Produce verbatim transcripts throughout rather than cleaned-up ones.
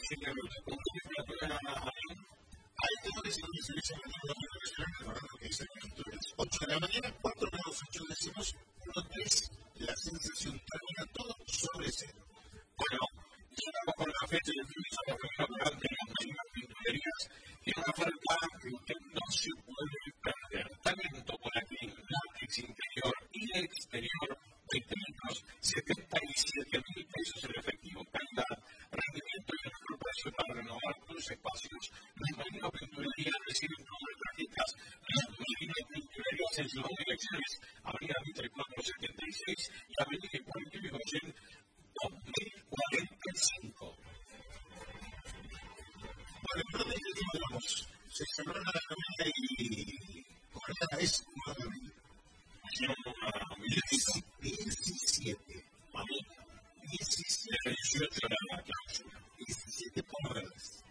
ocho de la mañana, cuatro menos ocho décimos, uno tres, la sensación termina todo sobre cero. Bueno, llegamos con la fecha de fin de semana de las mismas pinturerías y una oferta que no se puede perder. Talento por aquí, látex interior y exterior, veinte litros, setenta y siete mil pesos en efectivo. Calidad, rendimiento y el mejor precio para renovar tus espacios. Las Marinas Pinturerías reciben tus tarjetas. Las Marinas Pinturerías en Ciudad de Elecciones, Avenida Mitre cuatrocientos setenta y seis y Avenida Hipólito Yrigoyen dos mil cuarenta y cinco. Bueno, ¿dónde vamos? Se cerró la novela y Corea es una novela. Hicieron una diecisiete. Vamos. diecisiete. dieciocho era la cláusula. diecisiete pulgadas.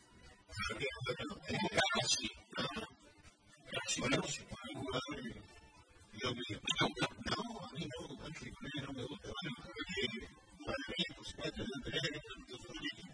Casi. Casi. Casi. Dios mío. No, a mí no. Ángel Corea no me gusta. Bueno, porque para mí, por supuesto, yo entré en el favorito.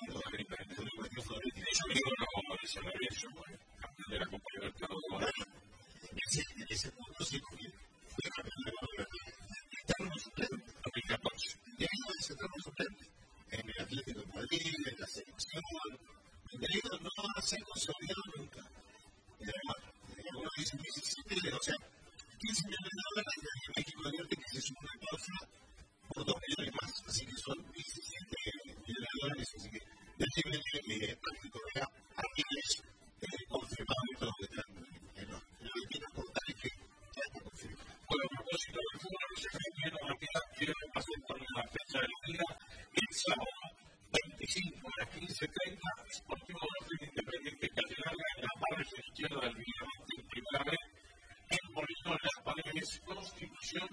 Yo digo, no, eso no es eso. Campeón de la Copa Libertadores. En ese punto sí, porque fue campeón de la Copa Libertadores. Eterno suplente. dos mil catorce. Debido a ese eterno suplente. En el Atlético de Madrid, en la selección. Debido no a ser consolidado nunca. Uno dice diecisiete, o sea, quince millones de dólares y México advierte que se suma una cláusula por dos millones más. Así que son diecisiete millones de dólares. Así que decirle que Ángel Correa aquí es confirmado y todo lo que están en los últimos portales que ya está confirmado. Bueno, a propósito del fútbol, no se quiero rápida, quiero pasar por la fecha del día. El sábado veinticinco a las quince treinta, Sportivo Norte Independiente Calle Larga, en la margen izquierda del Villamante, en primera vez, en Molino de las Paredes, Constitución,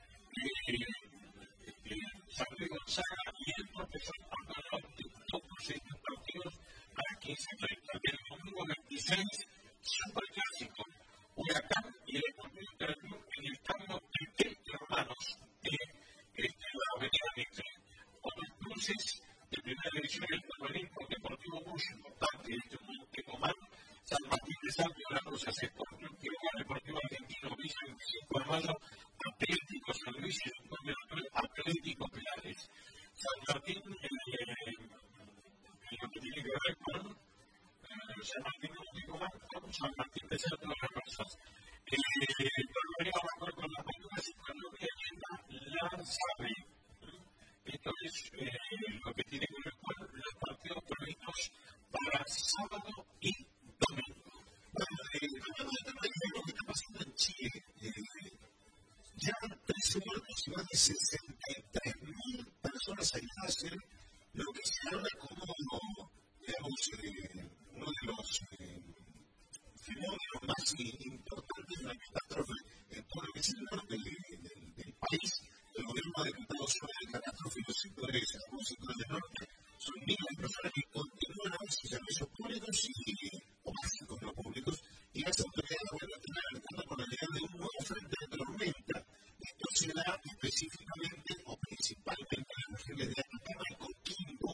San Luis Gonzaga y el profesor Arnaldo, dos procedimientos partidos a las quince treinta. El domingo veintiséis, Superclásico, Huracán y el Sportivo Interclub en el campo de veinte hermanos de la Avenida Mitre. Otros cruces de primera división del Permanente Deportivo Bush, importante de este Monte San Martín de San La Cruz, Sport Club Quiroga, Deportivo Argentino, Villa veinticinco de mayo, Atlético San Luis y Atlético Pilares. San Martín, en lo que tiene que ver con San Martín, con San Martín de San de las Rosas. Volvería a hablar con las Palmas y con lo que la sabe. Esto es lo que tiene que ver con los partidos previstos para sábado y domingo. Bueno, hablando del tema de lo que está pasando en Chile, ya trece muertos y más de sesenta y tres mil personas aisladas en lo que se habla como, digamos, uno de los fenómenos más importantes de la catástrofe en todo lo que es el norte del país. El gobierno ha decretado sobre el catástrofe y los sectores, algunos sectores del norte, son miles de personas que continúan aún sin servicios públicos y, o básicos no públicos, y las autoridades van a tener alertando por la llegada de un nuevo frente de tormenta. Esto se da específicamente o principalmente en las regiones de Atacama y Coquimbo.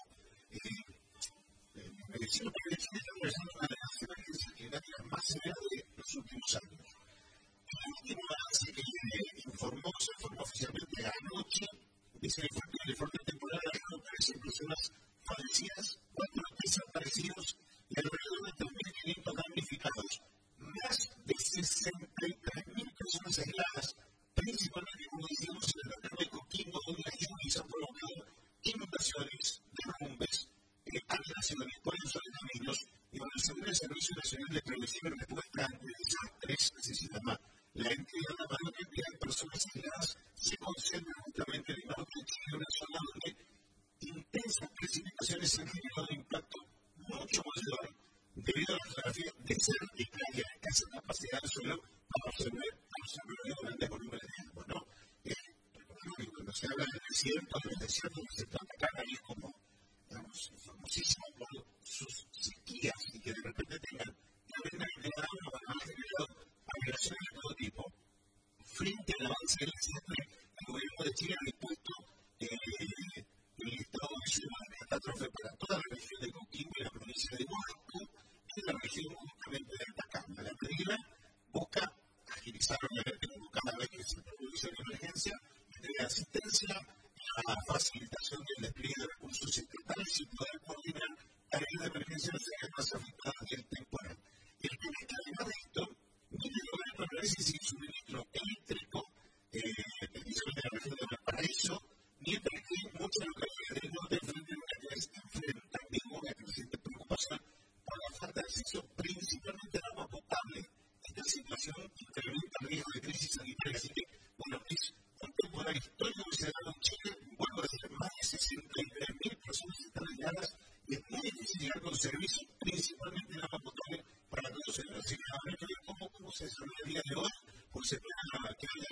Me decía que Chile está realizando una de las emergencias climáticas más severas de los últimos años. El último avance que informó, se informó oficialmente anoche, dice que el fuerte temporal dejó trece personas fallecidas, cuatro desaparecidos y alrededor de tres mil quinientos damnificados. Más de sesenta y tres mil personas aisladas, principalmente, como decíamos, en el departamento de Coquimbo, donde las lluvias han provocado inundaciones, derrumbes, alienaciones, colapso de caminos, y con el seguro del Servicio Nacional de Prevención y Respuesta ante Desastres, así se llama, la entidad, la mayor cantidad de personas aisladas se concentra justamente en el norte de Chile, una zona donde intensas precipitaciones han generado un impacto mucho mayor debido a la geografía desértica y a la escasa capacidad del suelo para absorber grandes volúmenes de agua, ¿no? Recordemos que cuando se habla del desierto, de los desiertos que se están acá, ahí es como, digamos, famosísimo por sus sequías y que de repente tengan que vengan a generar una banana generado migraciones de todo tipo. Frente al avance del desastre, el gobierno de Chile ha dispuesto el estado de catástrofe para toda la región de Coquimbo y la provincia de Huasco, y la región justamente de Atacama. La medida busca agilizar obviamente como cada vez que se produce una emergencia, de asistencia, la facilitación del despliegue de recursos estatales y poder coordinar tareas de emergencia en las áreas más afectadas del temporal. El tema es que además de esto, ni el gobierno permanece sin suministro eléctrico, eh, precisamente en la región de Valparaíso, mientras que muchas localidades del norte enfrentan una creciente, también una creciente preocupación por la falta de acceso principalmente al agua potable. Esta situación incrementa el riesgo de crisis sanitaria, así que, bueno, es un temporal histórico que se ha dado en Chile